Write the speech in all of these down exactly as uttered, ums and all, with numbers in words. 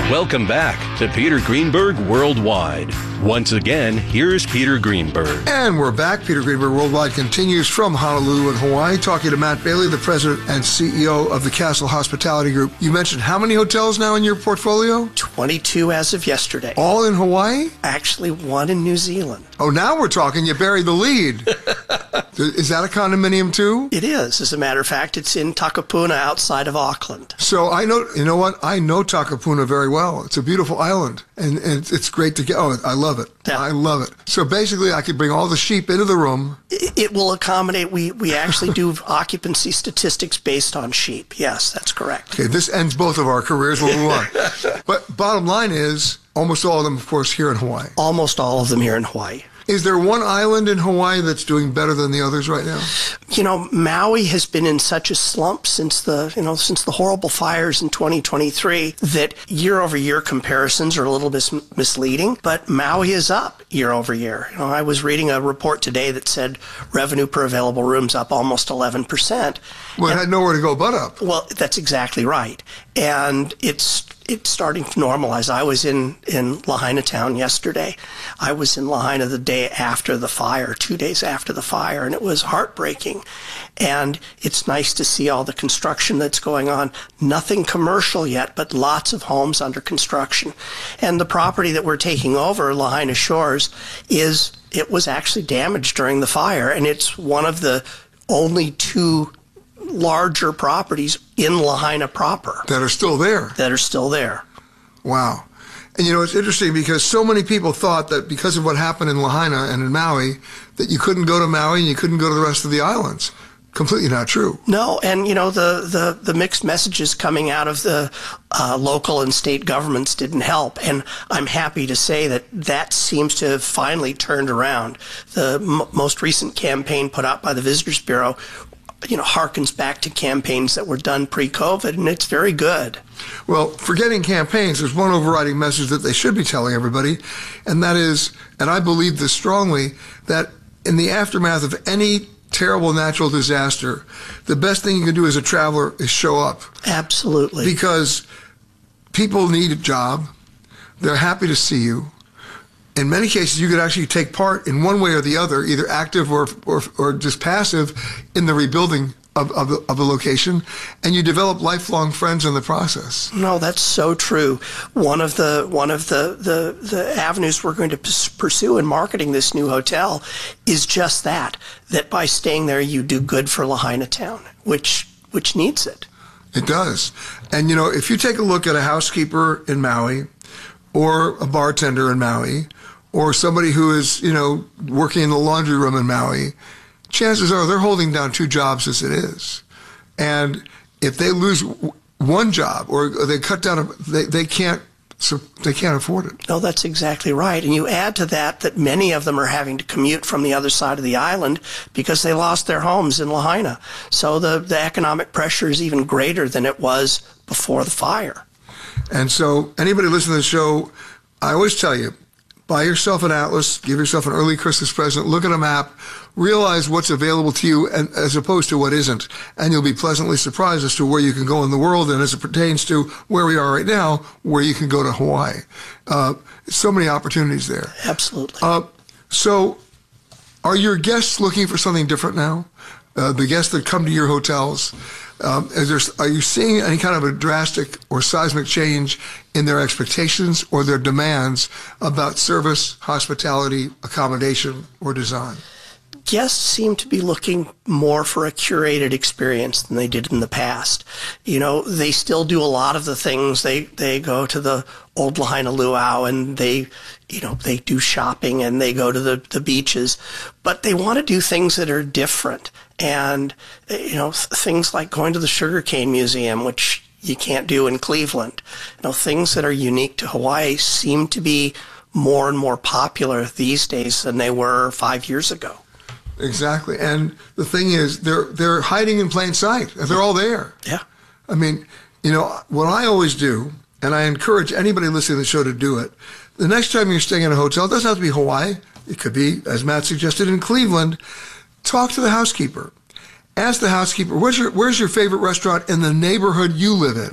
Welcome back to Peter Greenberg Worldwide. Once again, here's Peter Greenberg. And we're back. Peter Greenberg Worldwide continues from Honolulu in Hawaii, talking to Matt Bailey, the president and C E O of the Castle Hospitality Group. You mentioned how many hotels now in your portfolio? twenty-two as of yesterday. All in Hawaii? Actually, one in New Zealand. Oh, now we're talking. You buried the lead. Is that a condominium too? It is. As a matter of fact, it's in Takapuna outside of Auckland. So I know, you know what? I know Takapuna very well. It's a beautiful island, and, and it's great to get. Oh, I love it. Yeah. I love it. So basically, I could bring all the sheep into the room. It, it will accommodate. We, we actually do occupancy statistics based on sheep. Yes, that's correct. Okay, this ends both of our careers. We'll move on. But bottom line is, almost all of them, of course, here in Hawaii. Almost all of them here in Hawaii. Is there one island in Hawaii that's doing better than the others right now? You know, Maui has been in such a slump since the, you know, since the horrible fires in twenty twenty-three that year-over-year comparisons are a little bit mis- misleading, but Maui is up year-over-year. You know, I was reading a report today that said revenue per available rooms up almost eleven percent. Well, it had nowhere to go but up. Well, that's exactly right. And it's it's starting to normalize. I was in, in Lahaina town yesterday. I was in Lahaina the day after the fire, two days after the fire, and it was heartbreaking. And it's nice to see all the construction that's going on. Nothing commercial yet, but lots of homes under construction. And the property that we're taking over, Lahaina Shores, is it was actually damaged during the fire, and it's one of the only two larger properties in Lahaina proper. That are still there. That are still there. Wow. And you know, it's interesting because so many people thought that because of what happened in Lahaina and in Maui, that you couldn't go to Maui and you couldn't go to the rest of the islands. Completely not true. No, and you know, the, the, the mixed messages coming out of the uh, local and state governments didn't help. And I'm happy to say that that seems to have finally turned around. The m- most recent campaign put out by the Visitors Bureau you know, harkens back to campaigns that were done pre-COVID, and it's very good. Well, forgetting campaigns, there's one overriding message that they should be telling everybody, and that is, and I believe this strongly, that in the aftermath of any terrible natural disaster, the best thing you can do as a traveler is show up. Absolutely. Because people need a job. They're happy to see you. In many cases, you could actually take part in one way or the other, either active or or, or just passive, in the rebuilding of, of, the, of the location, and you develop lifelong friends in the process. No, that's so true. One of the one of the, the, the avenues we're going to p- pursue in marketing this new hotel is just that, that by staying there, you do good for Lahaina town, which which needs it. It does. And, you know, if you take a look at a housekeeper in Maui or a bartender in Maui, or somebody who is, you know, working in the laundry room in Maui, chances are they're holding down two jobs as it is. And if they lose one job or they cut down, a, they, they can't so they can't afford it. No, that's exactly right. And you add to that that many of them are having to commute from the other side of the island because they lost their homes in Lahaina. So the, the economic pressure is even greater than it was before the fire. And so anybody listening to the show, I always tell you, buy yourself an atlas, give yourself an early Christmas present, look at a map, realize what's available to you and, as opposed to what isn't, and you'll be pleasantly surprised as to where you can go in the world, and as it pertains to where we are right now, where you can go to Hawaii. Uh, so many opportunities there. Absolutely. Uh, so are your guests looking for something different now? Uh, the guests that come to your hotels, um, is there, are you seeing any kind of a drastic or seismic change in their expectations or their demands about service, hospitality, accommodation, or design? Guests seem to be looking more for a curated experience than they did in the past. You know, they still do a lot of the things. They they go to the old Lahaina Luau and they, you know, they do shopping and they go to the, the beaches, but they want to do things that are different. And, you know, th- things like going to the Sugarcane Museum, which you can't do in Cleveland. You know, things that are unique to Hawaii seem to be more and more popular these days than they were five years ago. Exactly. And the thing is, they're they're hiding in plain sight. They're all there. Yeah. I mean, you know, what I always do, and I encourage anybody listening to the show to do it, the next time you're staying in a hotel, it doesn't have to be Hawaii. It could be, as Matt suggested, in Cleveland. Talk to the housekeeper. Ask the housekeeper, where's your, where's your favorite restaurant in the neighborhood you live in?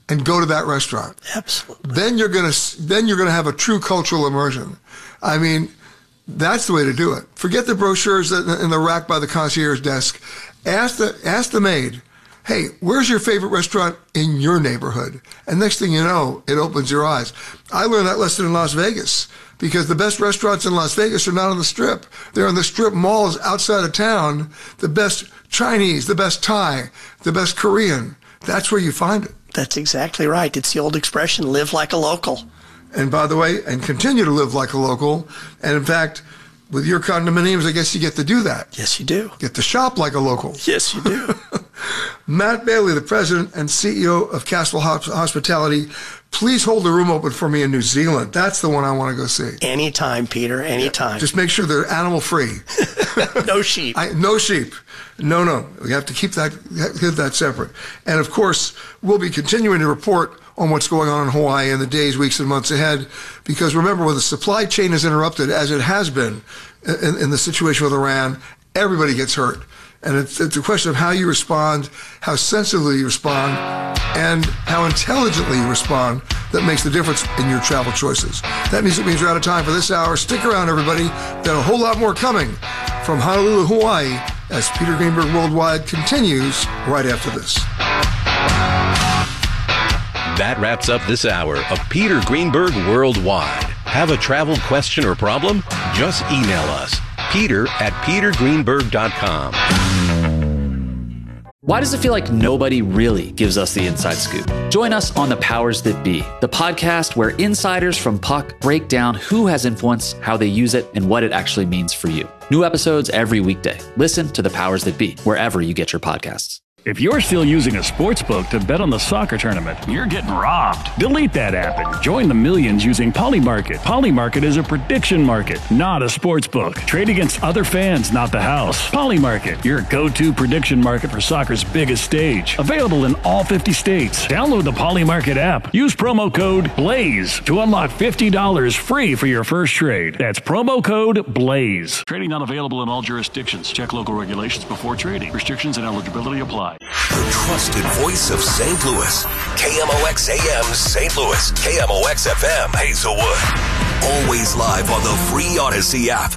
and go to that restaurant. Absolutely. Then you're gonna then you're gonna have a true cultural immersion. I mean, that's the way to do it. Forget the brochures in the rack by the concierge desk. Ask the ask the maid, hey, where's your favorite restaurant in your neighborhood? And next thing you know, it opens your eyes. I learned that lesson in Las Vegas because the best restaurants in Las Vegas are not on the Strip. They're on the strip malls outside of town. The best Chinese, the best Thai, the best Korean. That's where you find it. That's exactly right. It's the old expression, live like a local. And by the way, and continue to live like a local. And in fact, with your condominiums, I guess you get to do that. Yes, you do. Get to shop like a local. Yes, you do. Matt Bailey, the president and C E O of Castle Hospitality, please hold the room open for me in New Zealand. That's the one I want to go see. Anytime, Peter, anytime. Yeah, just make sure they're animal free. No sheep. I, no sheep. No, no. We have to keep that, keep that separate. And of course, we'll be continuing to report on what's going on in Hawaii in the days, weeks, and months ahead. Because remember, when the supply chain is interrupted, as it has been in, in the situation with Iran, everybody gets hurt. And it's, it's a question of how you respond, how sensitively you respond, and how intelligently you respond that makes the difference in your travel choices. That means it means we're out of time for this hour. Stick around, everybody. Got a whole lot more coming from Honolulu, Hawaii, as Peter Greenberg Worldwide continues right after this. That wraps up this hour of Peter Greenberg Worldwide. Have a travel question or problem? Just email us, Peter at peter greenberg dot com. Why does it feel like nobody really gives us the inside scoop? Join us on The Powers That Be, the podcast where insiders from Puck break down who has influence, how they use it, and what it actually means for you. New episodes every weekday. Listen to The Powers That Be wherever you get your podcasts. If you're still using a sports book to bet on the soccer tournament, you're getting robbed. Delete that app and join the millions using Polymarket. Polymarket is a prediction market, not a sports book. Trade against other fans, not the house. Polymarket, your go-to prediction market for soccer's biggest stage. Available in all fifty states. Download the Polymarket app. Use promo code BLAZE to unlock fifty dollars free for your first trade. That's promo code BLAZE. Trading not available in all jurisdictions. Check local regulations before trading. Restrictions and eligibility apply. The trusted voice of Saint Louis. K M O X A M Saint Louis. K M O X F M Hazelwood. Always live on the free Odyssey app.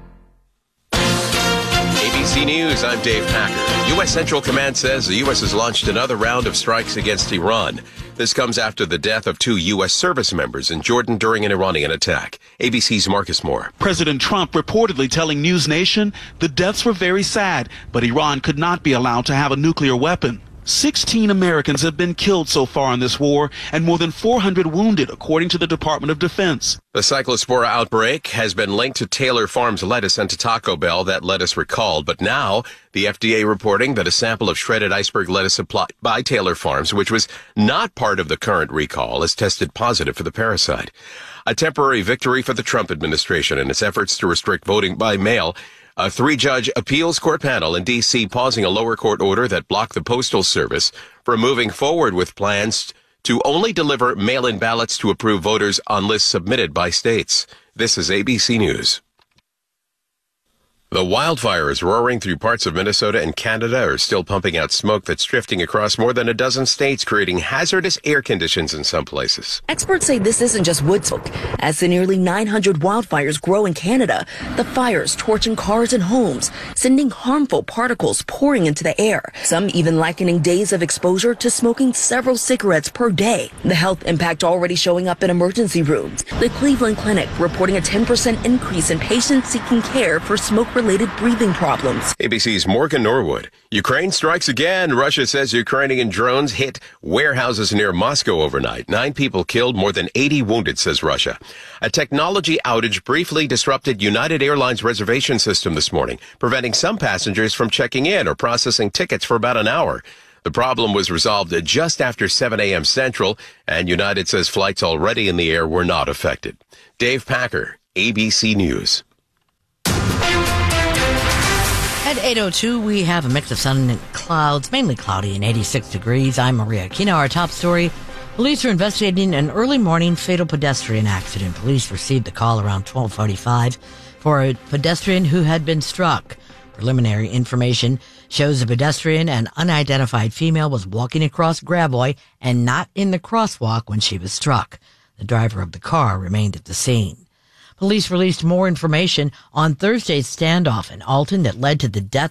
A B C News, I'm Dave Packer. U S Central Command says the U S has launched another round of strikes against Iran. This comes after the death of two U S service members in Jordan during an Iranian attack. A B C's Marcus Moore. President Trump reportedly telling News Nation the deaths were very sad, but Iran could not be allowed to have a nuclear weapon. sixteen Americans have been killed so far in this war and more than four hundred wounded, according to the Department of Defense. The Cyclospora outbreak has been linked to Taylor Farms lettuce and to Taco Bell. That lettuce recalled, but now the F D A reporting that a sample of shredded iceberg lettuce supplied by Taylor Farms, which was not part of the current recall, is tested positive for the parasite. A temporary victory for the Trump administration in its efforts to restrict voting by mail. A three-judge appeals court panel in D C pausing a lower court order that blocked the Postal Service from moving forward with plans to only deliver mail-in ballots to approve voters on lists submitted by states. This is A B C News. The wildfires roaring through parts of Minnesota and Canada are still pumping out smoke that's drifting across more than a dozen states, creating hazardous air conditions in some places. Experts say this isn't just wood smoke. As the nearly nine hundred wildfires grow in Canada, the fires torching cars and homes, sending harmful particles pouring into the air. Some even likening days of exposure to smoking several cigarettes per day. The health impact already showing up in emergency rooms. The Cleveland Clinic reporting a ten percent increase in patients seeking care for smoke-related breathing problems. A B C's Morgan Norwood. Ukraine strikes again. Russia says Ukrainian drones hit warehouses near Moscow overnight. Nine people killed, more than eighty wounded, says Russia. A technology outage briefly disrupted United Airlines reservation system this morning, preventing some passengers from checking in or processing tickets for about an hour. The problem was resolved just after seven a.m. Central, and United says flights already in the air were not affected. Dave Packer, A B C News. At eight oh two, we have a mix of sun and clouds, mainly cloudy and eighty-six degrees. I'm Maria Aquino. Our top story, police are investigating an early morning fatal pedestrian accident. Police received the call around twelve forty-five for a pedestrian who had been struck. Preliminary information shows a pedestrian and unidentified female was walking across Gravois and not in the crosswalk when she was struck. The driver of the car remained at the scene. Police released more information on Thursday's standoff in Alton that led to the death